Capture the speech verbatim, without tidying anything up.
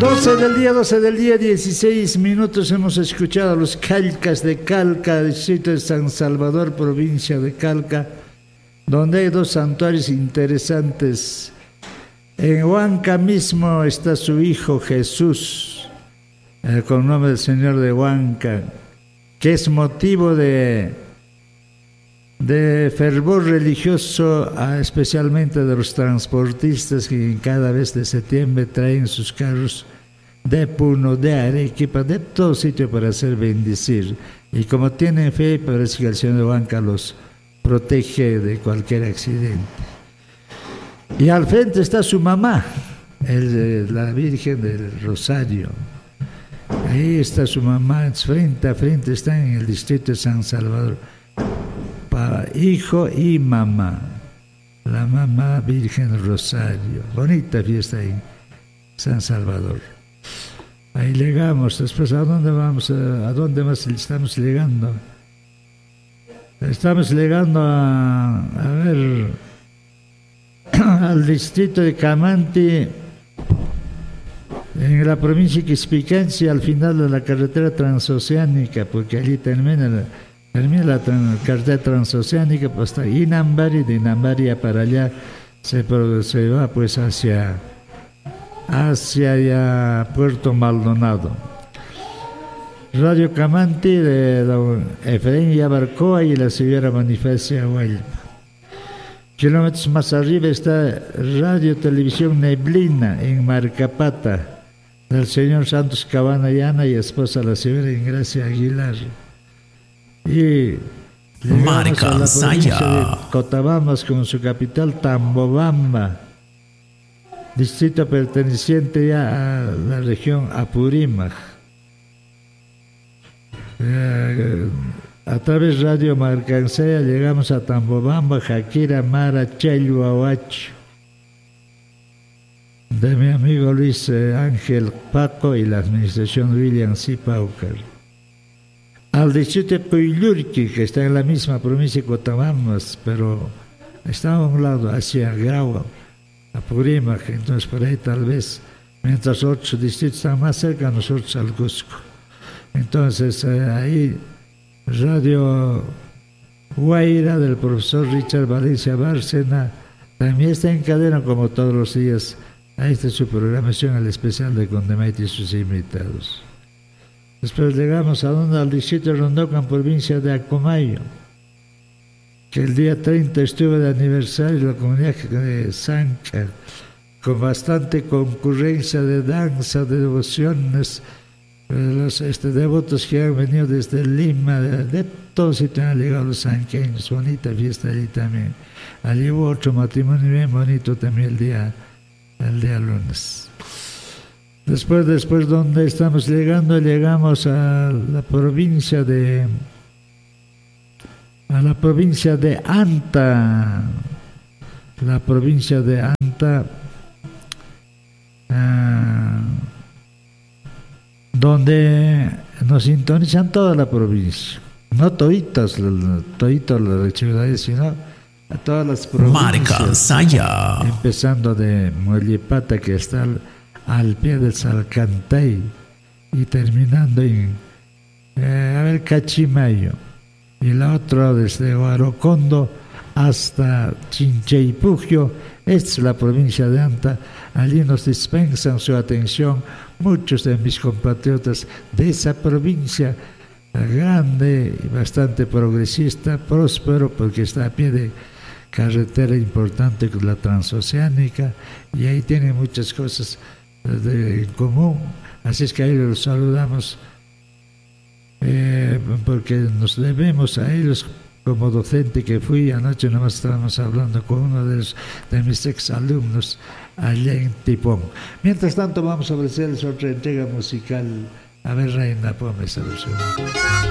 doce del día, doce del día, dieciséis minutos. Hemos escuchado a los Calcas de Calca, distrito de San Salvador, provincia de Calca, donde hay dos santuarios interesantes. En Huanca mismo está su hijo Jesús, eh, con nombre del Señor de Huanca, que es motivo de, de fervor religioso, especialmente de los transportistas que cada vez de septiembre traen sus carros de Puno, de Arequipa, de todo sitio para hacer bendecir. Y como tienen fe, parece que el Señor de Huanca los protege de cualquier accidente. Y al frente está su mamá, el, la Virgen del Rosario. Ahí está su mamá, frente a frente, está en el distrito de San Salvador. Para hijo y mamá, la mamá Virgen del Rosario. Bonita fiesta ahí, San Salvador. Ahí llegamos. Después, ¿a dónde vamos? ¿A dónde más estamos llegando? Estamos llegando a, a ver, al distrito de Camanti, en la provincia de Quispicanchi, al final de la carretera transoceánica, porque allí termina la, termina la tran, carretera transoceánica, pues hasta Inambari, de Inambari para allá se, se va pues hacia, hacia allá, Puerto Maldonado. Radio Camanti de don Efraín Yabarcoa y la señora Bonifacia Huelva. Kilómetros más arriba está Radio Televisión Neblina en Marcapata, del señor Santos Cabana Llana y esposa la señora Ingracia Aguilar. Y llegamos a la provincia de Cotabambas con su capital Tambobamba, distrito perteneciente ya a la región Apurímac. Eh, a través de Radio Marcancea llegamos a Tambobamba, Jaquira, Mara, Chello, Ahuacho, de mi amigo Luis eh, Ángel Paco y la administración William C. Paucar. Al distrito de Puyllurqui, que está en la misma provincia de Cotabambas, pero está a un lado, hacia Grau, Apurímac, entonces por ahí tal vez, mientras otros distritos están más cerca, nosotros al Cusco. Entonces eh, ahí Radio Guaira del profesor Richard Valencia Bárcena también está en cadena como todos los días. Ahí está su programación, el especial de Condemite y sus invitados. Después llegamos a donde al distrito de Rondocan, provincia de Acomayo, que el día treinta estuvo de aniversario de la comunidad de Sanca, con bastante concurrencia de danza, de devociones. Los este, devotos que han venido desde Lima, de, de todos sitios han llegado los sanqueños, bonita fiesta allí también. Allí hubo otro matrimonio bien bonito también el día, el día lunes. Después, después donde estamos llegando, llegamos a la provincia de, a la provincia de Anta, la provincia de Anta, uh, donde nos sintonizan toda la provincia, no toditas, toditas las ciudades, sino a todas las provincias. Marca Saya. Empezando de Mollepata, que está al, al pie del Salcantay, y terminando en eh, a ver, Cachimayo, y la otra desde Huarocondo hasta Chinchaypugio. Esta es la provincia de Anta. Allí nos dispensan su atención muchos de mis compatriotas de esa provincia grande y bastante progresista, próspero, porque está a pie de carretera importante con la transoceánica, y ahí tiene muchas cosas de, en común. Así es que ahí los saludamos, eh, porque nos debemos a ellos. Como docente que fui, anoche nomás estábamos hablando con uno de, los, de mis exalumnos allá en Tipón. Mientras tanto vamos a ofrecerles otra entrega musical. A ver, Reina, ponme esa versión.